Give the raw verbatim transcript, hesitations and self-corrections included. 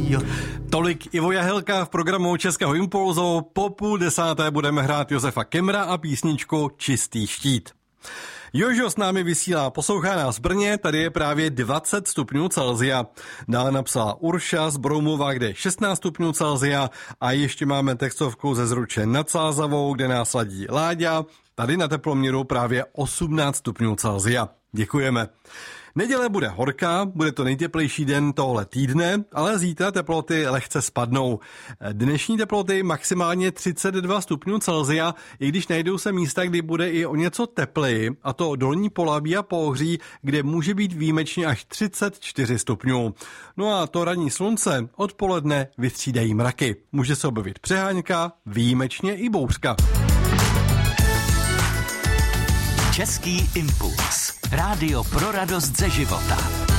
cíl. Tolik Ivo Jahelka v programu Českého impulzu. Po půl desáté budeme hrát Josefa Kemra a písničku Čistý štít. Jožo s námi vysílá, poslouchá nás v Brně, tady je právě dvacet stupňů Celsia. Dále napsala Urša z Broumova, kde je šestnáct stupňů Celsia a ještě máme textovku ze Zruče nad Sázavou, kde nás ladí Láďa. Tady na teploměru právě osmnáct stupňů Celsia. Děkujeme. Neděle bude horká, bude to nejteplejší den tohle týdne, ale zítra teploty lehce spadnou. Dnešní teploty maximálně třicet dva stupňů Celsia, i když najdou se místa, kdy bude i o něco tepleji, a to dolní Polabí a Pohoří, kde může být výjimečně až třicet čtyři stupňů. No a to ranní slunce odpoledne vystřídají mraky. Může se objevit přehánka, výjimečně i bouřka. Český impuls. Rádio pro radost ze života.